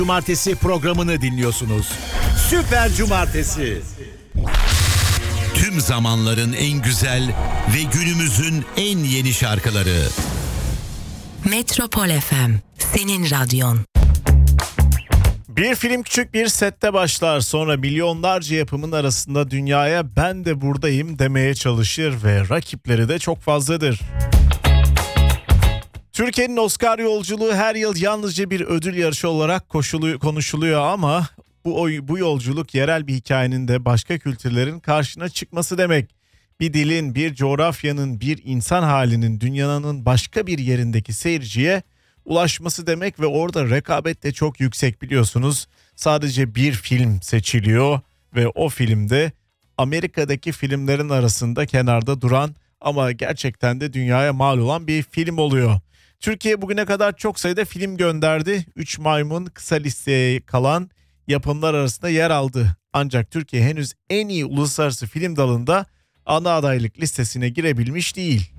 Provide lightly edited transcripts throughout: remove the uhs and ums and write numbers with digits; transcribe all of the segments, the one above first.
Cumartesi programını dinliyorsunuz. Süper Cumartesi. Tüm zamanların en güzel ve günümüzün en yeni şarkıları. Metropol FM, senin radyon. Bir film küçük bir sette başlar, sonra milyonlarca yapımın arasında dünyaya ben de buradayım demeye çalışır ve rakipleri de çok fazladır. Türkiye'nin Oscar yolculuğu her yıl yalnızca bir ödül yarışı olarak konuşuluyor ama bu yolculuk yerel bir hikayenin de başka kültürlerin karşına çıkması demek. Bir dilin, bir coğrafyanın, bir insan halinin dünyanın başka bir yerindeki seyirciye ulaşması demek ve orada rekabet de çok yüksek, biliyorsunuz. Sadece bir film seçiliyor ve o filmde Amerika'daki filmlerin arasında kenarda duran ama gerçekten de dünyaya mal olan bir film oluyor. Türkiye bugüne kadar çok sayıda film gönderdi. 3 Maymun kısa listeye kalan yapımlar arasında yer aldı. Ancak Türkiye henüz en iyi uluslararası film dalında ana adaylık listesine girebilmiş değil.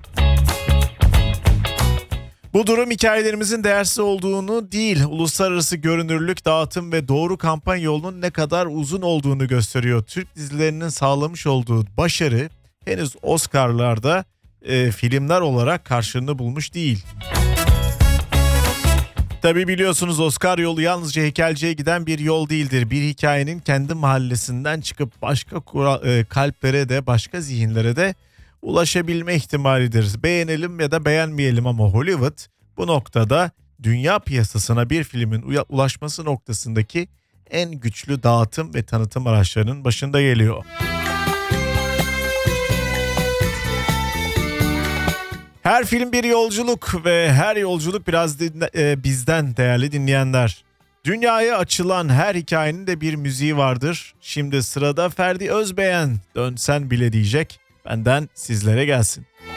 Bu durum hikayelerimizin değersiz olduğunu değil, uluslararası görünürlük, dağıtım ve doğru kampanya yolunun ne kadar uzun olduğunu gösteriyor. Türk dizilerinin sağlamış olduğu başarı henüz Oscar'larda filmler olarak karşılığını bulmuş değil. Tabii biliyorsunuz, Oscar yolu yalnızca heykelciye giden bir yol değildir. Bir hikayenin kendi mahallesinden çıkıp başka kalplere de, başka zihinlere de ulaşabilme ihtimalidir. Beğenelim ya da beğenmeyelim ama Hollywood bu noktada dünya piyasasına bir filmin ulaşması noktasındaki en güçlü dağıtım ve tanıtım araçlarının başında geliyor. Her film bir yolculuk ve her yolculuk biraz bizden değerli dinleyenler. Dünyaya açılan her hikayenin de bir müziği vardır. Şimdi sırada Ferdi Özbeğen, Dönsen Bile diyecek. Benden sizlere gelsin.